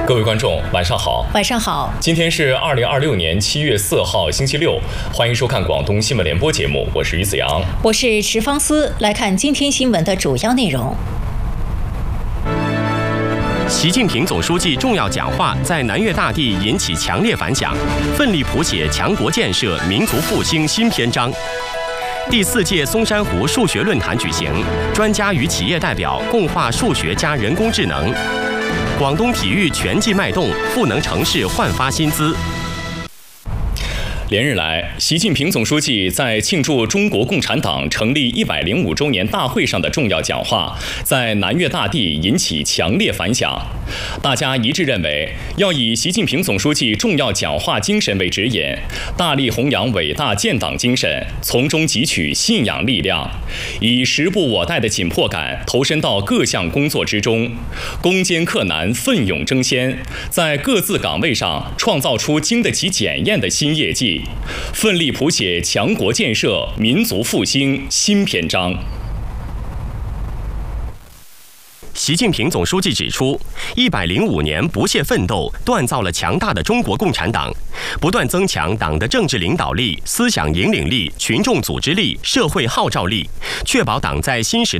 各位观众，晚上好。 晚上好。 今天是2026年7月4号，星期六，欢迎收看广东新闻联播节目，我是于子阳， 我是池方思。来看今天新闻的主要内容。 习近平总书记重要讲话在南粤大地引起强烈反响，奋力谱写强国建设、民族复兴新篇章。第4届松山湖数学论坛举行，专家与企业代表共话数学加人工智能。广东体育全季脉动，赋能城市焕发新姿。 连日来，习近平总书记在庆祝中国共产党成立105周年大会上的重要讲话，在南粤大地引起强烈反响。大家一致认为，要以习近平总书记重要讲话精神为指引，大力弘扬伟大建党精神，从中汲取信仰力量，以时不我待的紧迫感投身到各项工作之中，攻坚克难，奋勇争先，在各自岗位上创造出经得起检验的新业绩，奋力谱写强国建设、民族复兴新篇章。 习近平总书记指出，105年不懈奋斗，锻造了强大的中国共产党，不断增强党的政治领导力、思想引领力、群众组织力、社会号召力，确保党在新时代